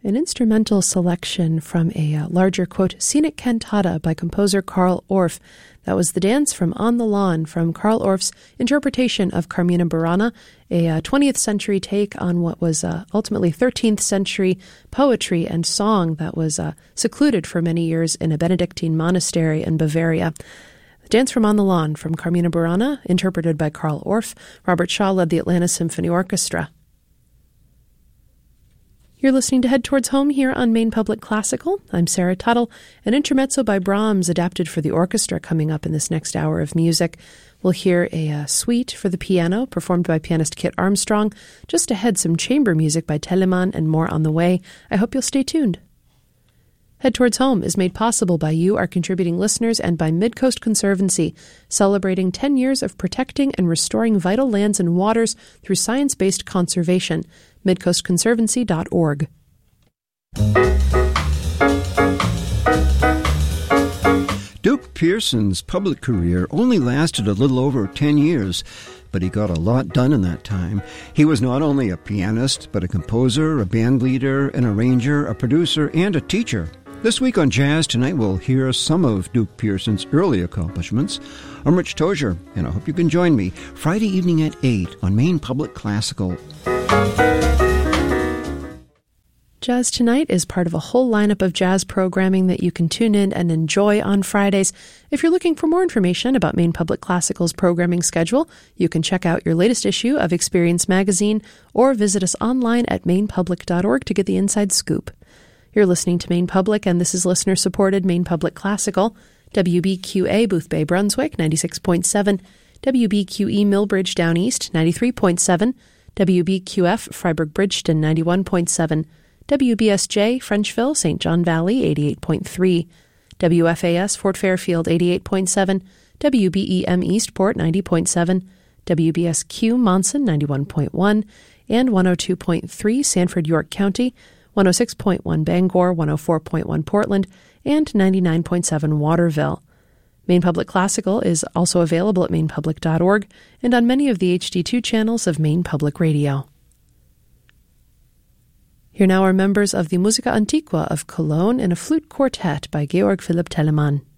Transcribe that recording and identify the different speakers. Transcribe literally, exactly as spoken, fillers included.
Speaker 1: an instrumental selection from a uh, larger, quote, scenic cantata by composer Carl Orff. That was the dance from On the Lawn from Carl Orff's interpretation of Carmina Burana, a uh, twentieth century take on what was uh, ultimately thirteenth century poetry and song that was uh, secluded for many years in a Benedictine monastery in Bavaria. The dance from On the Lawn from Carmina Burana, interpreted by Carl Orff. Robert Shaw led the Atlanta Symphony Orchestra. You're listening to Head Towards Home here on Maine Public Classical. I'm Sarah Tuttle. An intermezzo by Brahms adapted for the orchestra coming up in this next hour of music. We'll hear a uh, suite for the piano performed by pianist Kit Armstrong. Just ahead, some chamber music by Telemann and more on the way. I hope you'll stay tuned. Head Towards Home is made possible by you, our contributing listeners, and by Midcoast Conservancy, celebrating ten years of protecting and restoring vital lands and waters through science-based conservation. midcoast conservancy dot org.
Speaker 2: Duke Pearson's public career only lasted a little over ten years, but he got a lot done in that time. He was not only a pianist, but a composer, a band leader, an arranger, a producer, and a teacher. This week on Jazz Tonight, we'll hear some of Duke Pearson's early accomplishments. I'm Rich Tozier, and I hope you can join me Friday evening at eight on Maine Public Classical.
Speaker 1: Jazz Tonight is part of a whole lineup of jazz programming that you can tune in and enjoy on Fridays. If you're looking for more information about Maine Public Classical's programming schedule, you can check out your latest issue of Experience Magazine or visit us online at maine public dot org to get the inside scoop. You're listening to Maine Public, and this is listener-supported Maine Public Classical. W B Q A Boothbay, Brunswick, ninety-six point seven. W B Q E Millbridge, Down East, ninety-three point seven. W B Q F Freiburg-Bridgeton, ninety-one point seven. W B S J Frenchville, Saint John Valley, eighty-eight point three. W F A S Fort Fairfield, eighty-eight point seven. W B E M Eastport, ninety point seven. W B S Q Monson, ninety-one point one. And one oh two point three Sanford, York County, one oh six point one Bangor, one oh four point one Portland, and ninety-nine point seven Waterville. Maine Public Classical is also available at maine public dot org and on many of the H D two channels of Maine Public Radio. Here now are members of the Musica Antiqua of Cologne and a flute quartet by Georg Philipp Telemann.